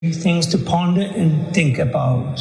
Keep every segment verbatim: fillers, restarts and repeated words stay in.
Things to ponder and think about.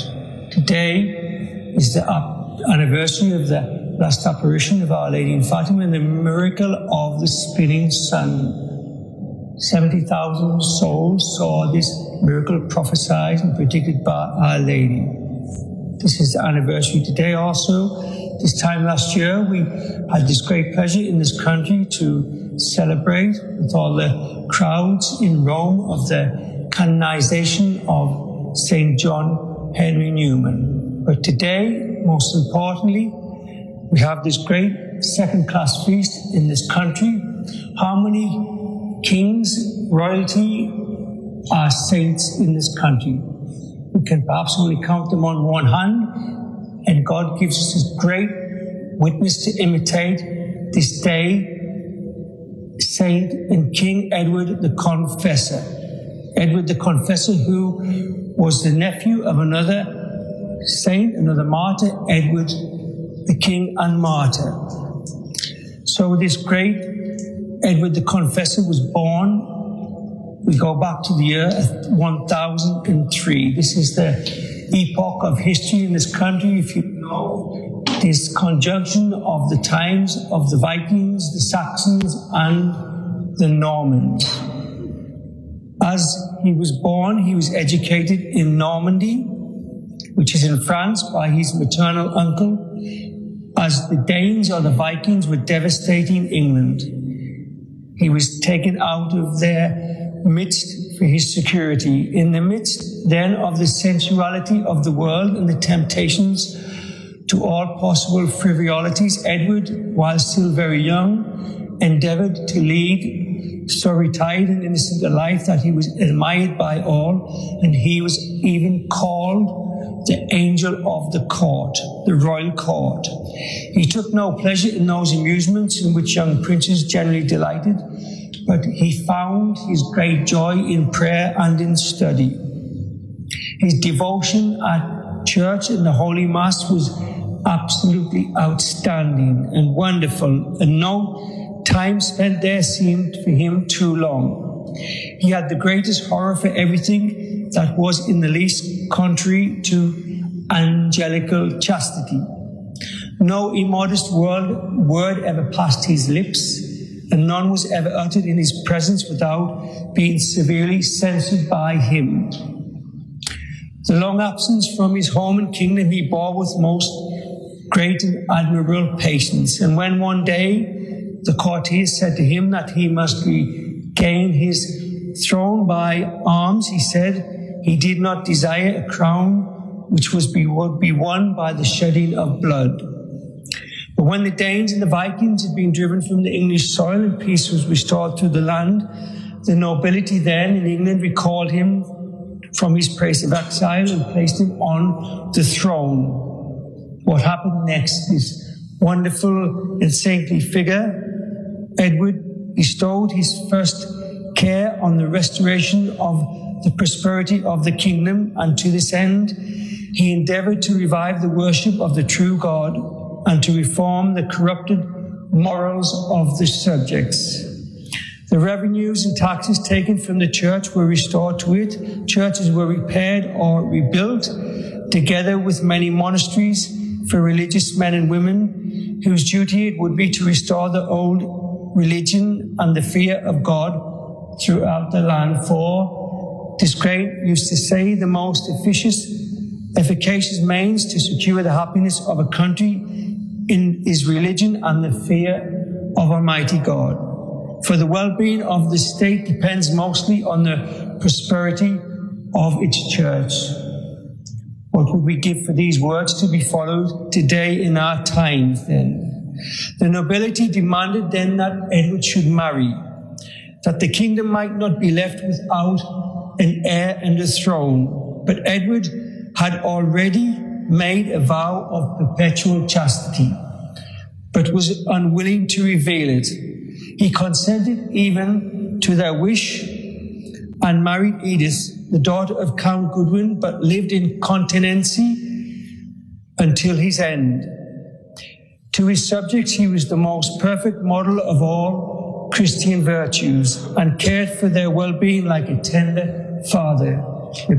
Today is the anniversary of the last apparition of Our Lady in Fatima and the miracle of the spinning sun. seventy thousand souls saw this miracle prophesied and predicted by Our Lady. This is the anniversary today also. This time last year, we had this great pleasure in this country to celebrate with all the crowds in Rome of the canonization of Saint John Henry Newman. But today, most importantly, we have this great second-class feast in this country. How many kings, royalty are saints in this country? We can perhaps only count them on one hand, and God gives us this great witness to imitate this day, Saint and King Edward the Confessor. Edward the Confessor, who was the nephew of another saint, another martyr, Edward the King and Martyr. So this great Edward the Confessor was born, we go back to the year one thousand three. This is the epoch of history in this country, if you know, this conjunction of the times of the Vikings, the Saxons, and the Normans. As he was born, he was educated in Normandy, which is in France, by his maternal uncle, as the Danes or the Vikings were devastating England. He was taken out of their midst for his security. In the midst, then, of the sensuality of the world and the temptations to all possible frivolities, Edward, while still very young, endeavored to lead so retired and innocent a life that he was admired by all, and he was even called the angel of the court, the royal court. He took no pleasure in those amusements in which young princes generally delighted, but he found his great joy in prayer and in study. His devotion at church and the Holy Mass was absolutely outstanding and wonderful, and no time spent there seemed for him too long. He had the greatest horror for everything that was in the least contrary to angelical chastity. No immodest word, word ever passed his lips, and none was ever uttered in his presence without being severely censored by him. The long absence from his home and kingdom he bore with most great and admirable patience, and when one day the courtiers said to him that he must regain his throne by arms, he said he did not desire a crown which was be, would be won by the shedding of blood. But when the Danes and the Vikings had been driven from the English soil and peace was restored to the land, the nobility then in England recalled him from his place of exile and placed him on the throne. What happened next? This wonderful and saintly figure, Edward, bestowed his first care on the restoration of the prosperity of the kingdom, and to this end he endeavored to revive the worship of the true God and to reform the corrupted morals of the subjects. The revenues and taxes taken from the church were restored to it. Churches were repaired or rebuilt, together with many monasteries for religious men and women, whose duty it would be to restore the old religion and the fear of God throughout the land. For this great used to say, the most efficacious, efficacious means to secure the happiness of a country in is religion and the fear of Almighty God. For the well-being of the state depends mostly on the prosperity of its church. What would we give for these words to be followed today in our times then? The nobility demanded then that Edward should marry, that the kingdom might not be left without an heir and a throne. But Edward had already made a vow of perpetual chastity, but was unwilling to reveal it. He consented even to their wish and married Edith, the daughter of Count Godwin, but lived in continency until his end. To his subjects, he was the most perfect model of all Christian virtues and cared for their well-being like a tender father. the